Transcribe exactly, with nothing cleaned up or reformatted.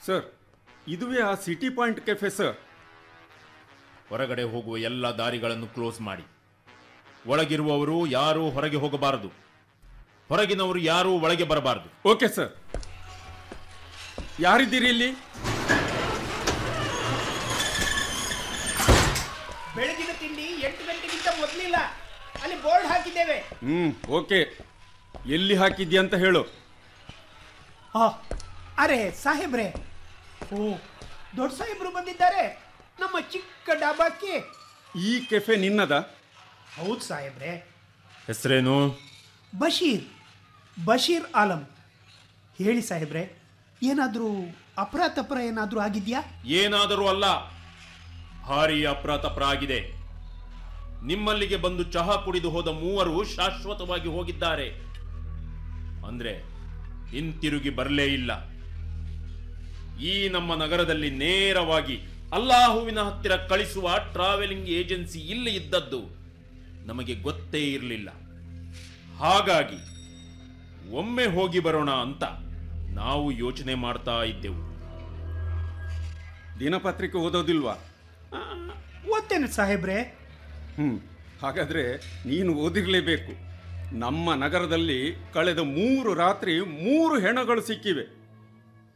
Sir, ಇದುವೇ ಆ city point cafe sir. ಹೊರಗಡೆ ಹೋಗುವ ಎಲ್ಲ ದಾರಿಗಳನ್ನು ಕ್ಲೋಸ್ ಮಾಡಿ. ಒಳಗಿರುವವರು ಯಾರೂ ಹೊರಗೆ ಹೋಗಬಾರದು, ಹೊರಗಿನವರು ಯಾರೂ ಒಳಗೆ ಬರಬಾರದು. Okay sir. ಯಾರಿದ್ದೀರಿ ಇಲ್ಲಿ? ಬೆಳಗಿನ ತಿಂಡಿ ಎಂಟು ಗಂಟೆಗಿಂತ ಮೊದಲಿಲ್ಲ, ಅಲ್ಲಿ ಬೋರ್ಡ್ ಹಾಕಿದ್ದೇವೆ. ಹ್ಮ್ ಓಕೆ, ಎಲ್ಲಿ ಹಾಕಿದ್ಯಾ ಅಂತ ಹೇಳು. ಅರೆ ಸಾಹೇಬ್ರೆ, ಓ ದೊಡ್ಡ ಸಾಹೇಬ್ರು ಬಂದಿದ್ದಾರೆ ನಮ್ಮ ಚಿಕ್ಕ ಡಾಬಾಕ್ಕೆ. ಈ ಕೆಫೆ ನಿನ್ನದ? ಹೌದು ಸಾಹೇಬ್ರೆ. ಹೆಸರೇನು? ಬಶೀರ್ ಬಶೀರ್ ಆಲಂ. ಹೇಳಿ ಸಾಹೇಬ್ರೆ, ಏನಾದರೂ ಅಪರಾಧಪರ ಏನಾದರೂ ಆಗಿದ್ಯಾ? ಏನಾದರೂ ಅಲ್ಲ, ಭಾರಿ ಅಪರಾಧಪರ ಆಗಿದೆ. ನಿಮ್ಮಲ್ಲಿಗೆ ಬಂದು ಚಹಾ ಕುಡಿದು ಹೋದ ಮೂವರು ಶಾಶ್ವತವಾಗಿ ಹೋಗಿದ್ದಾರೆ. ಅಂದ್ರೆ ಹಿಂತಿರುಗಿ ಬರಲೇ ಇಲ್ಲ. ಈ ನಮ್ಮ ನಗರದಲ್ಲಿ ನೇರವಾಗಿ ಅಲ್ಲಾಹುವಿನ ಹತ್ತಿರ ಕಳಿಸುವ ಟ್ರಾವೆಲಿಂಗ್ ಏಜೆನ್ಸಿ ಇಲ್ಲಿ ಇದ್ದದ್ದು ನಮಗೆ ಗೊತ್ತೇ ಇರಲಿಲ್ಲ. ಹಾಗಾಗಿ ಒಮ್ಮೆ ಹೋಗಿ ಬರೋಣ ಅಂತ ನಾವು ಯೋಚನೆ ಮಾಡ್ತಾ ಇದ್ದೆವು. ದಿನಪತ್ರಿಕೆ ಓದೋದಿಲ್ವಾ? ಓದ್ತೇನೆ ಸಾಹೇಬ್ರೆ. ಹ್ಮ್ ಹಾಗಾದ್ರೆ ನೀನು ಓದಿರ್ಲೇಬೇಕು. ನಮ್ಮ ನಗರದಲ್ಲಿ ಕಳೆದ ಮೂರು ರಾತ್ರಿ ಮೂರು ಹೆಣಗಳು ಸಿಕ್ಕಿವೆ.